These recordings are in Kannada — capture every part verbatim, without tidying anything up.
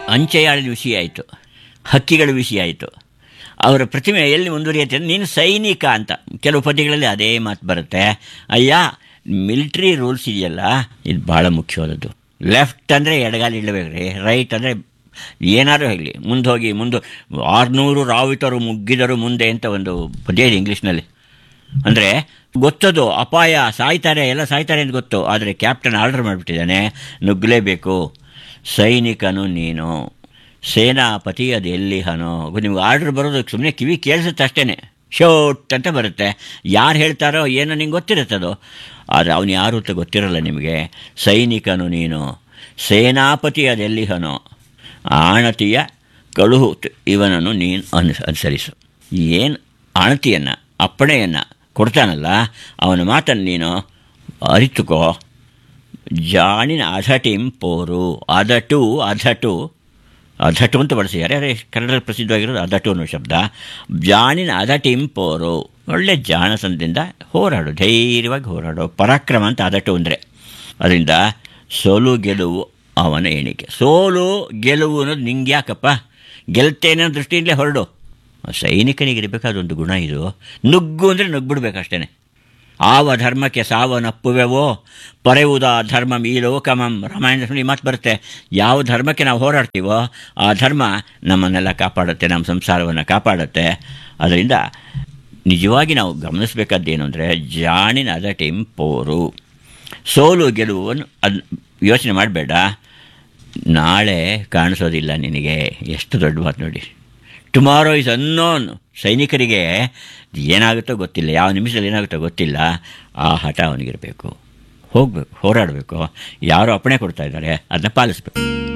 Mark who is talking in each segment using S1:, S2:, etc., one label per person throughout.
S1: ಅಂಚೆಯಾಳಿನ ವಿಷಯ ಆಯಿತು, ಹಕ್ಕಿಗಳ ವಿಷಯ ಆಯಿತು. ಅವರ ಪ್ರತಿಮೆ ಎಲ್ಲಿ ಮುಂದುವರಿಯುತ್ತೆ ಅಂದರೆ ನೀನು ಸೈನಿಕ ಅಂತ. ಕೆಲವು ಪದ್ಯಗಳಲ್ಲಿ ಅದೇ ಮಾತು ಬರುತ್ತೆ. ಅಯ್ಯ, ಮಿಲಿಟ್ರಿ ರೂಲ್ಸ್ ಇದೆಯಲ್ಲ, ಇದು ಭಾಳ ಮುಖ್ಯವಾದದ್ದು. ಲೆಫ್ಟ್ ಅಂದರೆ ಎಡಗಾಲಿ ಇಡಬೇಕ್ರಿ, ರೈಟ್ ಅಂದರೆ ಏನಾದರೂ ಹೇಗಲಿ ಮುಂದೆ ಹೋಗಿ ಮುಂದೆ ಆರುನೂರು ರಾವಿತರು ಮುಗ್ಗಿದರು ಮುಂದೆ ಅಂತ ಒಂದು ಪದ್ಯ ಇದೆ ಇಂಗ್ಲೀಷ್ನಲ್ಲಿ. ಅಂದರೆ ಗೊತ್ತದು ಅಪಾಯ, ಸಾಯ್ತಾರೆ, ಎಲ್ಲ ಸಾಯ್ತಾರೆ ಅಂತ ಗೊತ್ತು, ಆದರೆ ಕ್ಯಾಪ್ಟನ್ ಆರ್ಡರ್ ಮಾಡಿಬಿಟ್ಟಿದ್ದಾನೆ, ನುಗ್ಗಲೇಬೇಕು. ಸೈನಿಕನು ನೀನು, ಸೇನಾಪತಿ ಅದು ಎಲ್ಲಿಹನೋ. ನಿಮ್ಗೆ ಆರ್ಡ್ರ್ ಬರೋದಕ್ಕೆ ಸುಮ್ಮನೆ ಕಿವಿ ಕೇಳಿಸುತ್ತೆ ಅಷ್ಟೇ, ಶೋಟ್ ಅಂತ ಬರುತ್ತೆ. ಯಾರು ಹೇಳ್ತಾರೋ ಏನೋ ನಿಂಗೆ ಗೊತ್ತಿರುತ್ತದು, ಆದರೆ ಅವನು ಯಾರು ಅಂತ ಗೊತ್ತಿರಲ್ಲ ನಿಮಗೆ. ಸೈನಿಕನು ನೀನು, ಸೇನಾಪತಿ ಅದೆಲ್ಲಿಹನೋ, ಆಣತಿಯ ಕಳುಹು ಇವನನ್ನು ನೀನು ಅನು ಅನುಸರಿಸು. ಏನು ಆಣತಿಯನ್ನು, ಅಪ್ಪಣೆಯನ್ನು ಕೊಡ್ತಾನಲ್ಲ, ಅವನ ಮಾತನ್ನು ನೀನು ಅರಿತುಕೋ. ಜಾಣಿನ ಅಧಟಿಂ ಪೋರು, ಅದಟು ಅಧಟು ಅಧಟು ಅಂತ ಬಳಸಿದ್ದಾರೆ, ಅದೇ ಕನ್ನಡದಲ್ಲಿ ಪ್ರಸಿದ್ಧವಾಗಿರೋದು ಅದಟು ಅನ್ನೋ ಶಬ್ದ. ಜಾಣಿನ ಅಧಟಿಂ ಪೋರು, ಒಳ್ಳೆ ಜಾಣಸಂದಿಂದ ಹೋರಾಡು, ಧೈರ್ಯವಾಗಿ ಹೋರಾಡು. ಪರಾಕ್ರಮ ಅಂತ ಅದಟು ಅಂದರೆ. ಅದರಿಂದ ಸೋಲು ಗೆಲುವು ಅವನ ಎಣಿಕೆ. ಸೋಲು ಗೆಲುವು ಅನ್ನೋದು ನಿಂಗೆ ಯಾಕಪ್ಪ, ಗೆಲ್ತೇನೆ ಅನ್ನೋ ದೃಷ್ಟಿಯಿಂದಲೇ ಹೊರಡು. ಸೈನಿಕನಿಗಿರಬೇಕಾದೊಂದು ಗುಣ ಇದು. ನುಗ್ಗು ಅಂದರೆ ನುಗ್ಬಿಡ್ಬೇಕಷ್ಟೇ. ಆವ ಧರ್ಮಕ್ಕೆ ಸಾವನ್ನಪ್ಪುವೆವೋ ಪರೆಯುವುದ ಧರ್ಮ ಈ ಲೋಕಮಂ. ರಾಮಾಯಣದಲ್ಲಿ ಮಾತು ಬರುತ್ತೆ. ಯಾವ ಧರ್ಮಕ್ಕೆ ನಾವು ಹೋರಾಡ್ತೀವೋ ಆ ಧರ್ಮ ನಮ್ಮನ್ನೆಲ್ಲ ಕಾಪಾಡುತ್ತೆ, ನಮ್ಮ ಸಂಸಾರವನ್ನು ಕಾಪಾಡುತ್ತೆ. ಅದರಿಂದ ನಿಜವಾಗಿ ನಾವು ಗಮನಿಸಬೇಕಾದ್ದೇನು ಅಂದರೆ, ಜಾಣಿನ ಅದಟಿಂ ಪೋರು, ಸೋಲು ಗೆಲುವನ್ನು ಅದು ಯೋಚನೆ ಮಾಡಬೇಡ. ನಾಳೆ ಕಾಣಿಸೋದಿಲ್ಲ ನಿನಗೆ. ಎಷ್ಟು ದೊಡ್ಡ ಮಾತು ನೋಡಿ. Tomorrow is unknown. ಸೈನಿಕರಿಗೆ ಏನಾಗುತ್ತೋ ಗೊತ್ತಿಲ್ಲ, ಯಾವ ನಿಮಿಷದಲ್ಲಿ ಏನಾಗುತ್ತೋ ಗೊತ್ತಿಲ್ಲ. ಆ ಹಠ ಅವನಿಗಿರಬೇಕು, ಹೋಗಬೇಕು, ಹೋರಾಡಬೇಕು. ಯಾರು ಅಪ್ಪಣೆ ಕೊಡ್ತಾ ಇದ್ದಾರೆ ಅದನ್ನ ಪಾಲಿಸ್ಬೇಕು.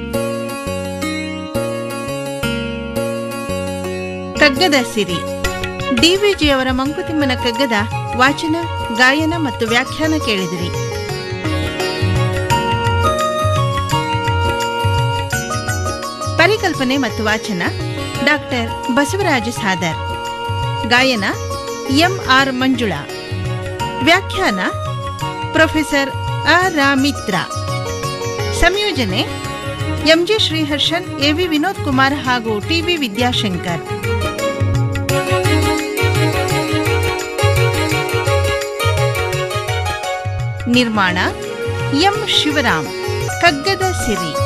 S2: ಕಗ್ಗದ ಸಿರಿ, ಡಿವಿಜಿಯವರ ಮಂಕುತಿಮ್ಮನ ಕಗ್ಗದ ವಾಚನ, ಗಾಯನ ಮತ್ತು ವ್ಯಾಖ್ಯಾನ ಕೇಳಿದಿರಿ. ಪರಿಕಲ್ಪನೆ ಮತ್ತು ವಾಚನ ಡಾಕ್ಟರ್ ಬಸವರಾಜ ಸಾದರ್. ಗಾಯನ ಎಂ ಆರ್ ಮಂಜುಳಾ. ವ್ಯಾಖ್ಯಾನ ಪ್ರೊಫೆಸರ್ ಅ ರಾ ಮಿತ್ರ. ಸಂಯೋಜನೆ ಎಂಜಿ ಶ್ರೀಹರ್ಷನ್, ಎವಿ ವಿನೋದ್ ಕುಮಾರ್ ಹಾಗೂ ಟಿವಿ ವಿದ್ಯಾಶಂಕರ್. ನಿರ್ಮಾಣ ಎಂ ಶಿವರಾಮ್. ಕಗ್ಗದ ಸಿರಿ.